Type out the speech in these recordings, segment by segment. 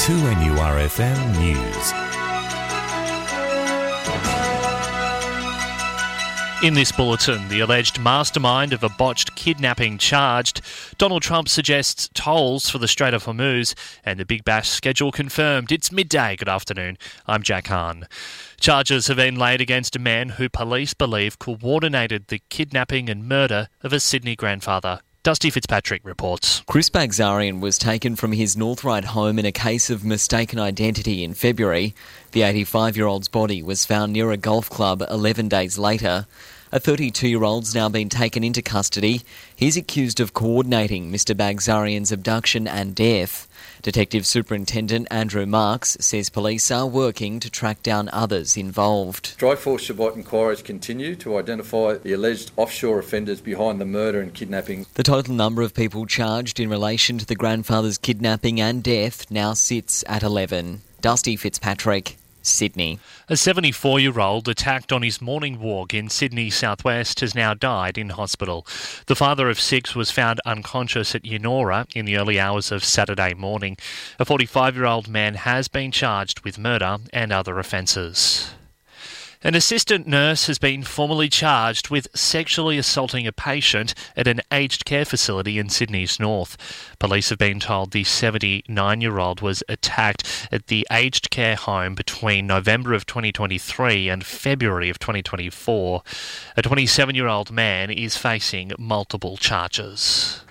2NURFM News. In this bulletin, the alleged mastermind of a botched kidnapping charged. Donald Trump suggests tolls for the Strait of Hormuz, and the Big Bash schedule confirmed. It's midday. Good afternoon. I'm Jack Hahn. Charges have been laid against a man who police believe coordinated the kidnapping and murder of a Sydney grandfather. Dusty Fitzpatrick reports. Chris Bagzarian was taken from his North Ryde home in a case of mistaken identity in February. The 85-year-old's body was found near a golf club 11 days later. A 32-year-old's now been taken into custody. He's accused of coordinating Mr Bagzarian's abduction and death. Detective Superintendent Andrew Marks says police are working to track down others involved. Dry Force Shabbat inquiries continue to identify the alleged offshore offenders behind the murder and kidnapping. The total number of people charged in relation to the grandfather's kidnapping and death now sits at 11. Dusty Fitzpatrick, Sydney. A 74-year-old attacked on his morning walk in Sydney southwest has now died in hospital. The father of 6 was found unconscious at Yennora in the early hours of Saturday morning. A 45-year-old man has been charged with murder and other offences. An assistant nurse has been formally charged with sexually assaulting a patient at an aged care facility in Sydney's north. Police have been told the 79-year-old was attacked at the aged care home between November of 2023 and February of 2024. A 27-year-old man is facing multiple charges.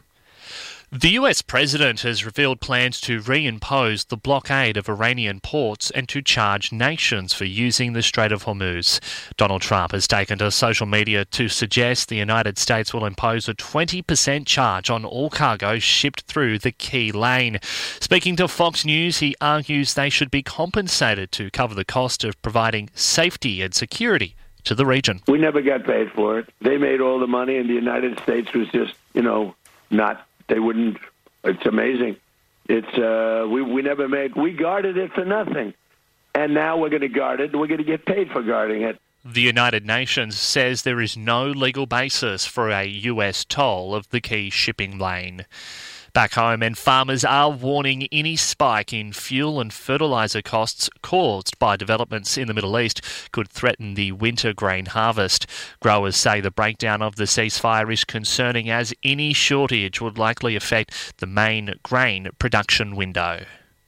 The US president has revealed plans to reimpose the blockade of Iranian ports and to charge nations for using the Strait of Hormuz. Donald Trump has taken to social media to suggest the United States will impose a 20% charge on all cargo shipped through the key lane. Speaking to Fox News, he argues they should be compensated to cover the cost of providing safety and security to the region. We never got paid for it. They made all the money, and the United States was just, not. They wouldn't. It's amazing. It's we never made. We guarded it for nothing, and now we're going to guard it. We're going to get paid for guarding it. The United Nations says there is no legal basis for a US toll of the key shipping lane. Back home, and farmers are warning any spike in fuel and fertiliser costs caused by developments in the Middle East could threaten the winter grain harvest. Growers say the breakdown of the ceasefire is concerning, as any shortage would likely affect the main grain production window.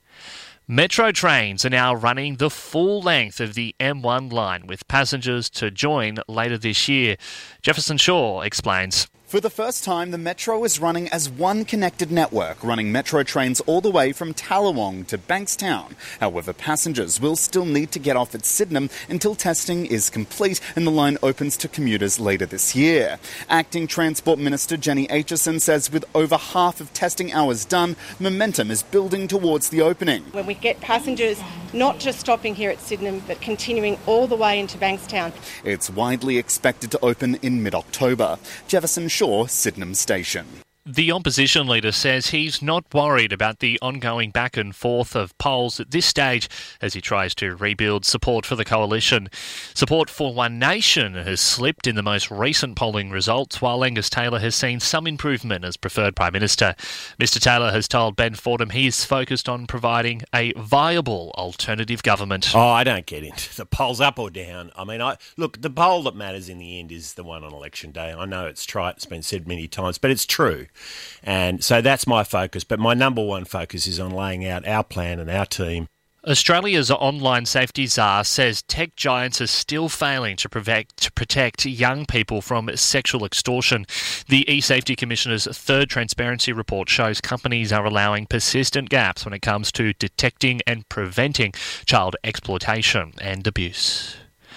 Metro trains are now running the full length of the M1 line, with passengers to join later this year. Jefferson Shaw explains. For the first time, the Metro is running as one connected network, running Metro trains all the way from Tallawong to Bankstown. However, passengers will still need to get off at Sydenham until testing is complete and the line opens to commuters later this year. Acting Transport Minister Jenny Aitchison says with over half of testing hours done, momentum is building towards the opening. When we get passengers not just stopping here at Sydenham, but continuing all the way into Bankstown. It's widely expected to open in mid-October. Jefferson Shaw, Sydenham Station. The opposition leader says he's not worried about the ongoing back and forth of polls at this stage as he tries to rebuild support for the coalition. Support for One Nation has slipped in the most recent polling results, while Angus Taylor has seen some improvement as preferred Prime Minister. Mr Taylor has told Ben Fordham he is focused on providing a viable alternative government. I don't get into the polls up or down. Look, the poll that matters in the end is the one on election day. I know it's trite, it's been said many times, but it's true. And so that's my focus. But my number one focus is on laying out our plan and our team. Australia's online safety czar says tech giants are still failing to protect young people from sexual extortion. The eSafety Commissioner's third transparency report shows companies are allowing persistent gaps when it comes to detecting and preventing child exploitation and abuse.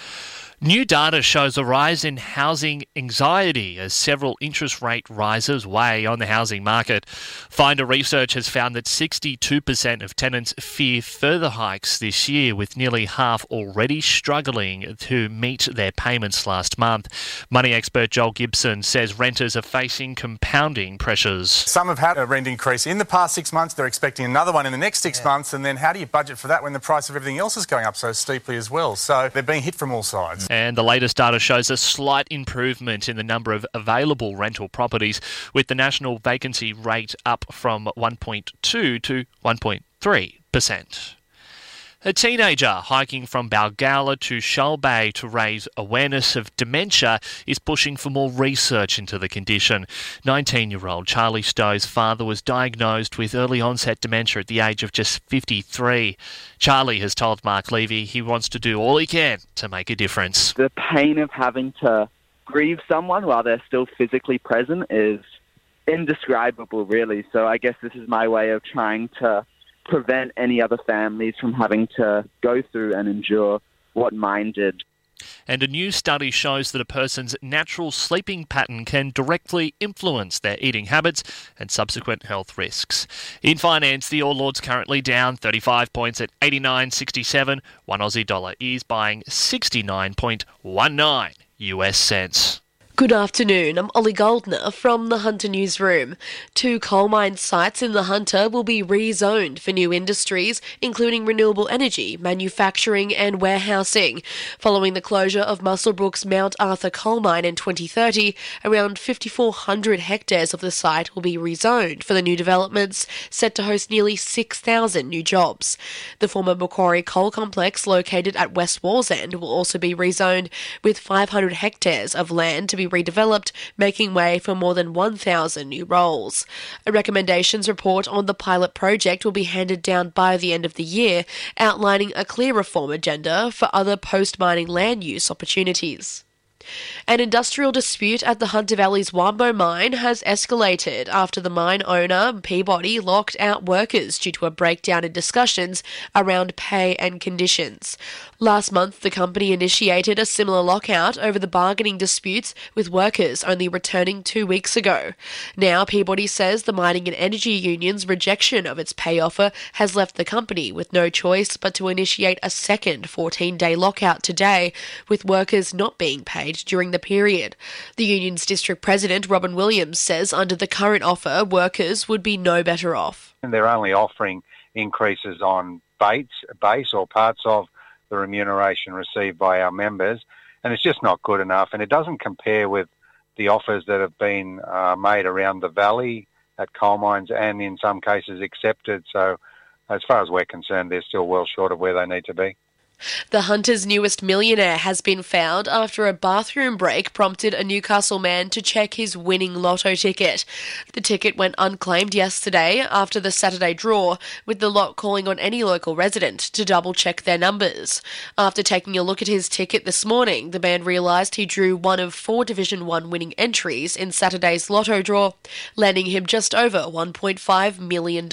New data shows a rise in housing anxiety as several interest rate rises weigh on the housing market. Finder Research has found that 62% of tenants fear further hikes this year, with nearly half already struggling to meet their payments last month. Money expert Joel Gibson says renters are facing compounding pressures. Some have had a rent increase in the past 6 months. They're expecting another one in the next 6 months. And then how do you budget for that when the price of everything else is going up so steeply as well? So they're being hit from all sides. And the latest data shows a slight improvement in the number of available rental properties, with the national vacancy rate up from 1.2 to 1.3%. 8%. A teenager hiking from Balgowlah to Shoal Bay to raise awareness of dementia is pushing for more research into the condition. 19-year-old Charlie Stowe's father was diagnosed with early onset dementia at the age of just 53. Charlie has told Mark Levy he wants to do all he can to make a difference. The pain of having to grieve someone while they're still physically present is indescribable, really. So I guess this is my way of trying to prevent any other families from having to go through and endure what mine did. And a new study shows that a person's natural sleeping pattern can directly influence their eating habits and subsequent health risks. In finance, the All Ords currently down 35 points at 89.67. One Aussie dollar is buying 69.19 US cents. Good afternoon, I'm Ollie Goldner from the Hunter Newsroom. 2 coal mine sites in the Hunter will be rezoned for new industries, including renewable energy, manufacturing and warehousing. Following the closure of Muswellbrook's Mount Arthur coal mine in 2030, around 5,400 hectares of the site will be rezoned for the new developments, set to host nearly 6,000 new jobs. The former Macquarie coal complex located at West Wallsend will also be rezoned, with 500 hectares of land to be redeveloped, making way for more than 1,000 new roles. A recommendations report on the pilot project will be handed down by the end of the year, outlining a clear reform agenda for other post-mining land use opportunities. An industrial dispute at the Hunter Valley's Wambo mine has escalated after the mine owner, Peabody, locked out workers due to a breakdown in discussions around pay and conditions. Last month, the company initiated a similar lockout over the bargaining disputes, with workers only returning 2 weeks ago. Now, Peabody says the mining and energy union's rejection of its pay offer has left the company with no choice but to initiate a second 14-day lockout today, with workers not being paid during the period. The union's district president, Robin Williams, says under the current offer, workers would be no better off. And they're only offering increases on base or parts of the remuneration received by our members, and it's just not good enough, and it doesn't compare with the offers that have been made around the valley at coal mines and in some cases accepted. So as far as we're concerned, they're still well short of where they need to be. The Hunter's newest millionaire has been found after a bathroom break prompted a Newcastle man to check his winning lotto ticket. The ticket went unclaimed yesterday after the Saturday draw, with the lot calling on any local resident to double-check their numbers. After taking a look at his ticket this morning, the man realised he drew one of 4 Division 1 winning entries in Saturday's lotto draw, landing him just over $1.5 million.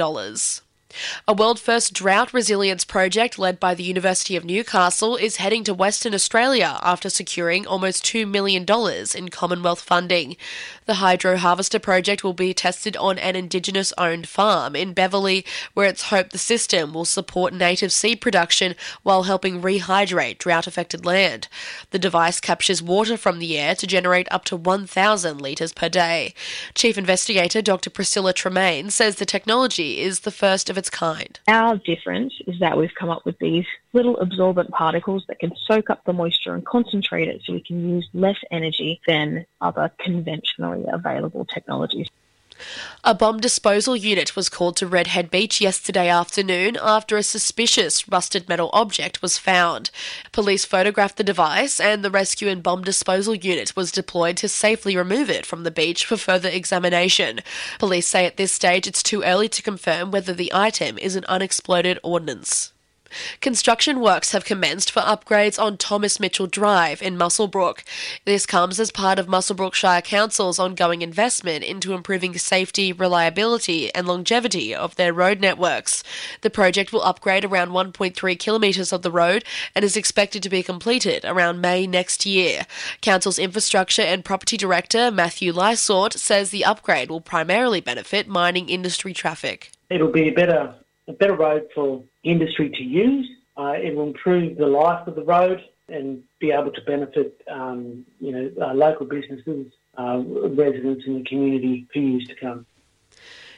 A world-first drought resilience project led by the University of Newcastle is heading to Western Australia after securing almost $2 million in Commonwealth funding. The Hydro Harvester project will be tested on an Indigenous-owned farm in Beverley, where it's hoped the system will support native seed production while helping rehydrate drought-affected land. The device captures water from the air to generate up to 1,000 litres per day. Chief Investigator Dr. Priscilla Tremaine says the technology is the first of its kind. Our difference is that we've come up with these little absorbent particles that can soak up the moisture and concentrate it, so we can use less energy than other conventionally available technologies. A bomb disposal unit was called to Redhead Beach yesterday afternoon after a suspicious rusted metal object was found. Police photographed the device, and the rescue and bomb disposal unit was deployed to safely remove it from the beach for further examination. Police say at this stage it's too early to confirm whether the item is an unexploded ordnance. Construction works have commenced for upgrades on Thomas Mitchell Drive in Muswellbrook. This comes as part of Muswellbrook Shire Council's ongoing investment into improving safety, reliability and longevity of their road networks. The project will upgrade around 1.3 kilometres of the road and is expected to be completed around May next year. Council's Infrastructure and Property Director Matthew Lysort says the upgrade will primarily benefit mining industry traffic. It'll be a better road for industry to use. It will improve the life of the road and be able to benefit, local businesses, residents in the community for years to come.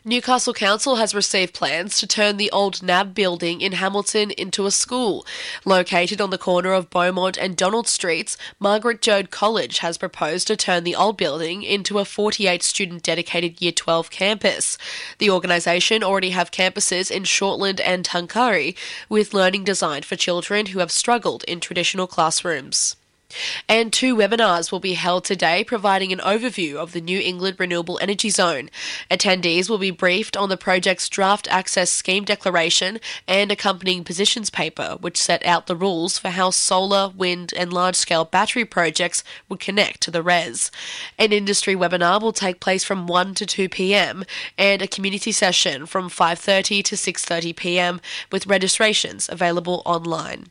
Newcastle Council has received plans to turn the old NAB building in Hamilton into a school. Located on the corner of Beaumont and Donald Streets, Margaret Joad College has proposed to turn the old building into a 48-student dedicated Year 12 campus. The organisation already have campuses in Shortland and Tuncurry, with learning designed for children who have struggled in traditional classrooms. And 2 webinars will be held today providing an overview of the New England Renewable Energy Zone. Attendees will be briefed on the project's draft access scheme declaration and accompanying positions paper, which set out the rules for how solar, wind and large-scale battery projects would connect to the RES. An industry webinar will take place from 1 to 2 p.m. and a community session from 5:30 to 6:30 p.m. with registrations available online.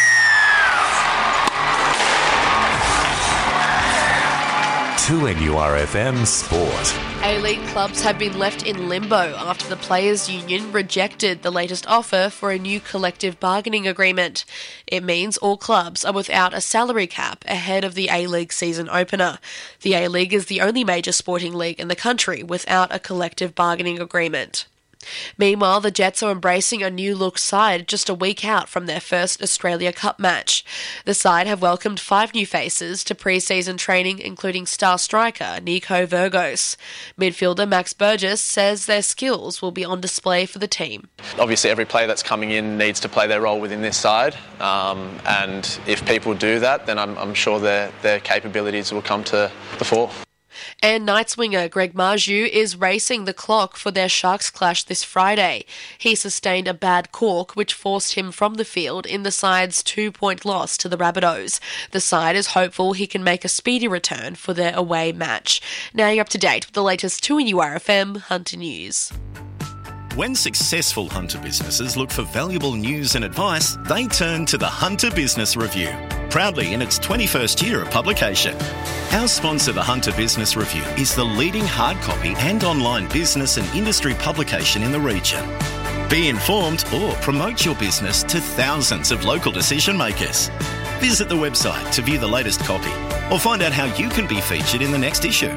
2NURFM Sport. A-League clubs have been left in limbo after the Players' Union rejected the latest offer for a new collective bargaining agreement. It means all clubs are without a salary cap ahead of the A-League season opener. The A-League is the only major sporting league in the country without a collective bargaining agreement. Meanwhile, the Jets are embracing a new-look side just a week out from their first Australia Cup match. The side have welcomed 5 new faces to pre-season training, including star striker Nico Virgos. Midfielder Max Burgess says their skills will be on display for the team. Obviously, every player that's coming in needs to play their role within this side, and if people do that, then I'm sure their capabilities will come to the fore. And Knights winger Greg Marju is racing the clock for their Sharks clash this Friday. He sustained a bad cork which forced him from the field in the side's 2-point loss to the Rabbitohs. The side is hopeful he can make a speedy return for their away match. Now you're up to date with the latest 2NURFM Hunter News. When successful Hunter businesses look for valuable news and advice, they turn to the Hunter Business Review, proudly in its 21st year of publication. Our sponsor, the Hunter Business Review, is the leading hard copy and online business and industry publication in the region. Be informed or promote your business to thousands of local decision makers. Visit the website to view the latest copy or find out how you can be featured in the next issue.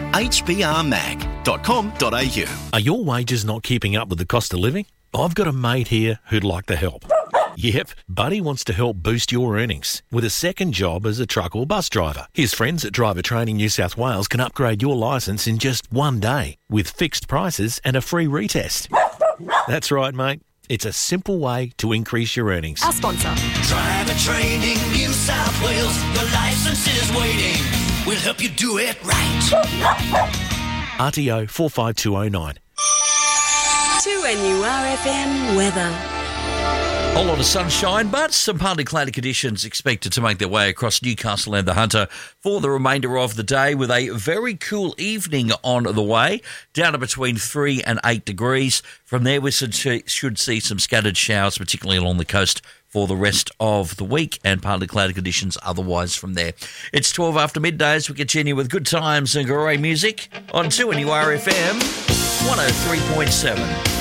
hbrmag.com.au. Are your wages not keeping up with the cost of living? I've got a mate here who'd like to help. Yep, Buddy wants to help boost your earnings with a second job as a truck or bus driver. His friends at Driver Training New South Wales can upgrade your licence in just one day with fixed prices and a free retest. That's right, mate. It's a simple way to increase your earnings. Our sponsor. Driver Training New South Wales. Your licence is waiting. We'll help you do it right. RTO 45209. 2NURFM weather. A whole lot of sunshine, but some partly cloudy conditions expected to make their way across Newcastle and the Hunter for the remainder of the day, with a very cool evening on the way, down to between 3 and 8 degrees. From there, we should see some scattered showers, particularly along the coast, for the rest of the week, and partly cloudy conditions otherwise from there. It's 12 after midday as we continue with good times and great music on 2NURFM 103.7.